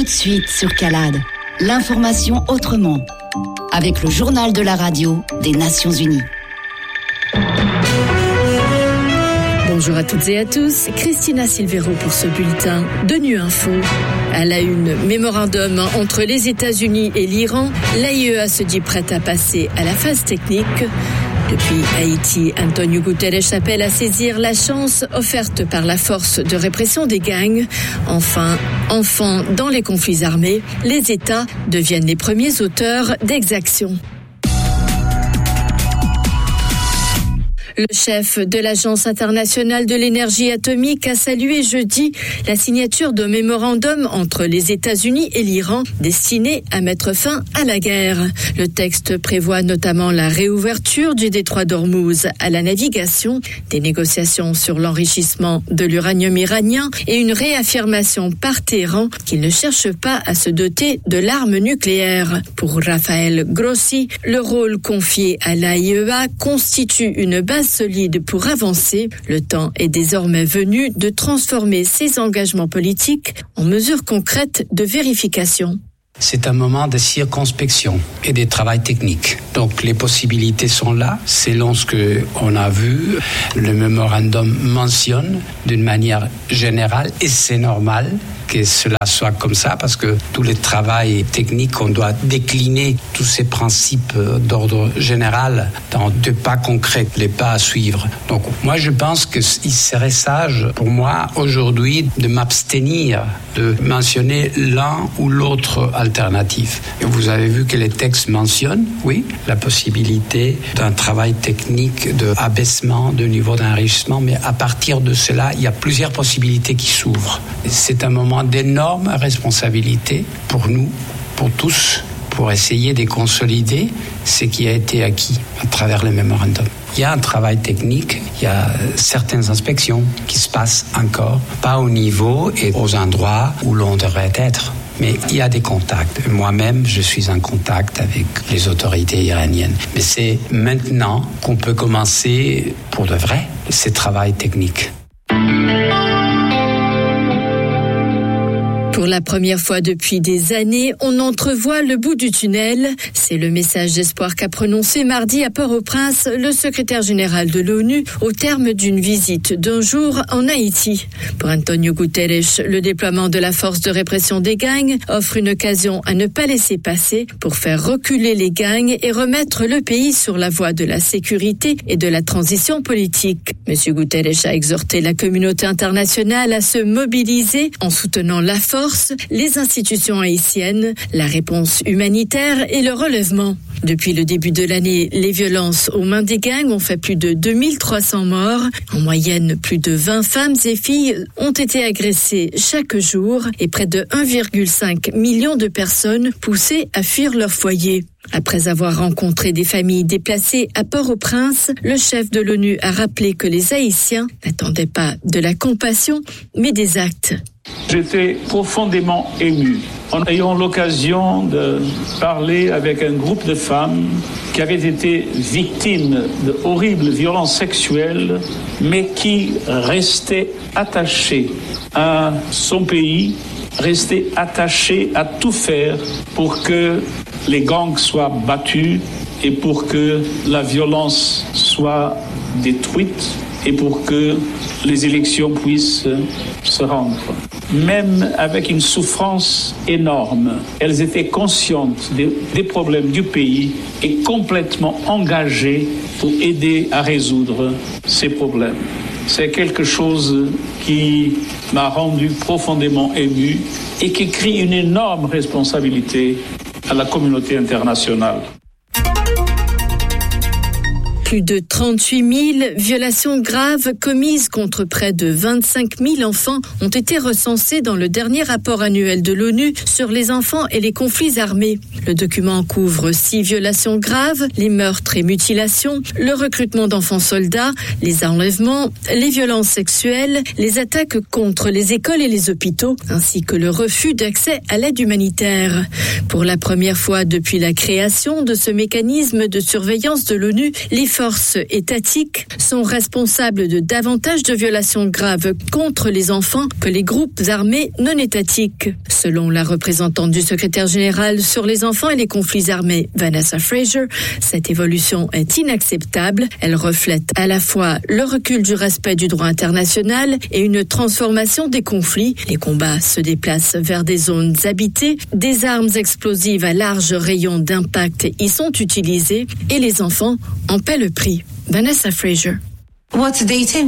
de suite sur CALAD, l'information autrement, avec le journal de la radio des Nations Unies. Bonjour à toutes et à tous, Christina Silvero pour ce bulletin de Nu Info. À la une, mémorandum entre les États-Unis et l'Iran, l'AIEA se dit prête à passer à la phase technique. Depuis Haïti, Antonio Guterres appelle à saisir la chance offerte par la force de répression des gangs. Enfin, enfants dans les conflits armés, les États deviennent les premiers auteurs d'exactions. Le chef de l'Agence internationale de l'énergie atomique a salué jeudi la signature d'un mémorandum entre les États-Unis et l'Iran destiné à mettre fin à la guerre. Le texte prévoit notamment la réouverture du détroit d'Ormuz à la navigation, des négociations sur l'enrichissement de l'uranium iranien et une réaffirmation par Téhéran qu'il ne cherche pas à se doter de l'arme nucléaire. Pour Rafael Grossi, le rôle confié à l'AIEA constitue une base solide pour avancer. Le temps est désormais venu de transformer ces engagements politiques en mesures concrètes de vérification. C'est un moment de circonspection et de travail technique. Donc les possibilités sont là. Selon ce qu'on a vu, le mémorandum mentionne d'une manière générale, et c'est normal que cela soit comme ça, parce que tout le travail technique, on doit décliner tous ces principes d'ordre général dans deux pas concrets, les pas à suivre. Donc moi je pense qu'il serait sage pour moi aujourd'hui de m'abstenir de mentionner l'un ou l'autre alternative. Et vous avez vu que les textes mentionnent, oui, la possibilité d'un travail technique d'abaissement de niveau d'enrichissement, mais à partir de cela, il y a plusieurs possibilités qui s'ouvrent. C'est un moment d'énorme responsabilité pour nous, pour tous, pour essayer de consolider ce qui a été acquis à travers le mémorandum. Il y a un travail technique, il y a certaines inspections qui se passent encore, pas au niveau et aux endroits où l'on devrait être. Mais il y a des contacts. Moi-même, je suis en contact avec les autorités iraniennes. Mais c'est maintenant qu'on peut commencer, pour de vrai, ce travail technique. Pour la première fois depuis des années, on entrevoit le bout du tunnel. C'est le message d'espoir qu'a prononcé mardi à Port-au-Prince le secrétaire général de l'ONU au terme d'une visite d'un jour en Haïti. Pour Antonio Guterres, le déploiement de la force de répression des gangs offre une occasion à ne pas laisser passer pour faire reculer les gangs et remettre le pays sur la voie de la sécurité et de la transition politique. Monsieur Guterres a exhorté la communauté internationale à se mobiliser en soutenant la force, les institutions haïtiennes, la réponse humanitaire et le relèvement. Depuis le début de l'année, les violences aux mains des gangs ont fait plus de 2300 morts. En moyenne, plus de 20 femmes et filles ont été agressées chaque jour et près de 1,5 million de personnes poussées à fuir leur foyer. Après avoir rencontré des familles déplacées à Port-au-Prince, le chef de l'ONU a rappelé que les Haïtiens n'attendaient pas de la compassion, mais des actes. J'étais profondément ému en ayant l'occasion de parler avec un groupe de femmes qui avaient été victimes de horribles violences sexuelles, mais qui restaient attachées à son pays, restaient attachées à tout faire pour que les gangs soient battus et pour que la violence soit détruite et pour que les élections puissent se rendre. Même avec une souffrance énorme, elles étaient conscientes des problèmes du pays et complètement engagées pour aider à résoudre ces problèmes. C'est quelque chose qui m'a rendu profondément ému et qui crie une énorme responsabilité à la communauté internationale. Plus de 38 000 violations graves commises contre près de 25 000 enfants ont été recensées dans le dernier rapport annuel de l'ONU sur les enfants et les conflits armés. Le document couvre 6 violations graves, les meurtres et mutilations, le recrutement d'enfants soldats, les enlèvements, les violences sexuelles, les attaques contre les écoles et les hôpitaux, ainsi que le refus d'accès à l'aide humanitaire. Pour la première fois depuis la création de ce mécanisme de surveillance de l'ONU, les forces étatiques sont responsables de davantage de violations graves contre les enfants que les groupes armés non étatiques. Selon la représentante du secrétaire général sur les enfants et les conflits armés, Vanessa Fraser, cette évolution est inacceptable. Elle reflète à la fois le recul du respect du droit international et une transformation des conflits. Les combats se déplacent vers des zones habitées, des armes explosives à large rayon d'impact y sont utilisées et les enfants en paient le prix. Vanessa Fraser. Ce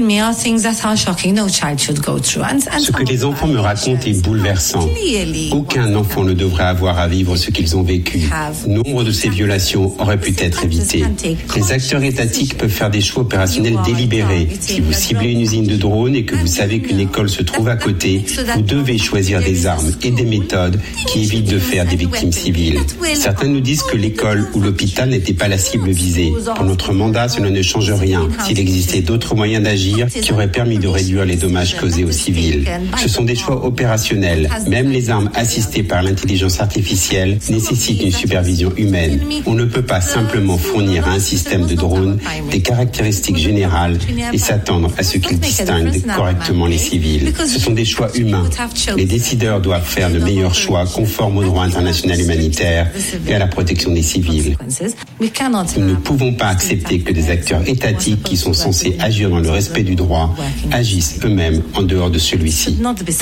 que les enfants me racontent est bouleversant. Aucun enfant ne devrait avoir à vivre ce qu'ils ont vécu. Nombre de ces violations auraient pu être évitées. Les acteurs étatiques peuvent faire des choix opérationnels délibérés. Si vous ciblez une usine de drones et que vous savez qu'une école se trouve à côté, vous devez choisir des armes et des méthodes qui évitent de faire des victimes civiles. Certains nous disent que l'école ou l'hôpital n'étaient pas la cible visée. Pour notre mandat, cela ne change rien. S'il existait d'autres moyens d'agir qui auraient permis de réduire les dommages causés aux civils. Ce sont des choix opérationnels. Même les armes assistées par l'intelligence artificielle nécessitent une supervision humaine. On ne peut pas simplement fournir à un système de drones des caractéristiques générales et s'attendre à ce qu'il distingue correctement les civils. Ce sont des choix humains. Les décideurs doivent faire de meilleurs choix conformes au droit international humanitaire et à la protection des civils. Nous ne pouvons pas accepter que des acteurs étatiques qui sont censés agir dans le respect du droit agissent eux-mêmes en dehors de celui-ci.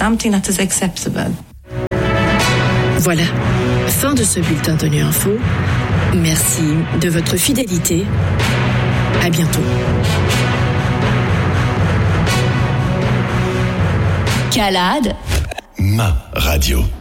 Voilà, fin de ce bulletin d'ONU Info. Merci de votre fidélité. À bientôt. Calade. Ma radio.